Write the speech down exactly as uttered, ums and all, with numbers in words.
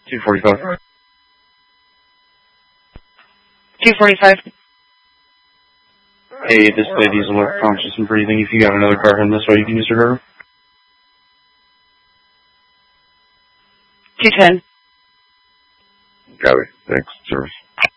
two forty-five. two forty-five. Hey, display diesel alert, conscious and breathing. If you got another car in this way, you can disregard. two ten. Copy. Thanks, service.